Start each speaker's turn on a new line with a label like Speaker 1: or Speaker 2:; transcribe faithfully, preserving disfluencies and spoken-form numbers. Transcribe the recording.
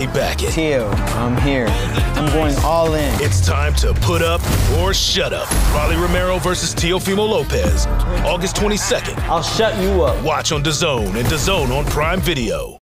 Speaker 1: back it.
Speaker 2: Teo, I'm here. I'm going all in.
Speaker 1: It's time to put up or shut up. Rolly Romero versus Teofimo Lopez, August twenty-second.
Speaker 2: I'll shut you up.
Speaker 1: Watch on DAZN and DAZN on Prime Video.